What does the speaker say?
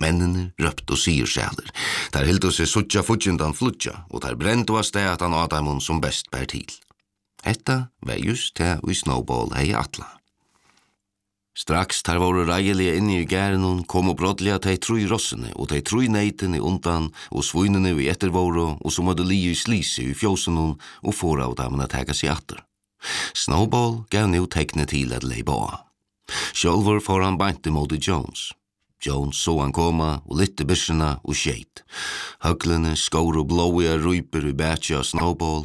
Mennene røpt og siersæler. Der hilde seg suttja futjendan flutja, og der brent var sted at han Adamon som best bær til. Etta var just det og Snowball hei atla. Straks tar våre reilige inne i gæren kom og brodliga tei trui rossene og tei trui neitene undan og svuinene vi etter våre og som hadde li i slise i fjosen og får av dem å tega seg atter. Snowball gav nu tekne til at leiba av. Sjølvor får han beint imot Jones. Jones så han komma og litte byrsena og skjeit. Høglene, skår og blåiga ryper i bætja av Snowball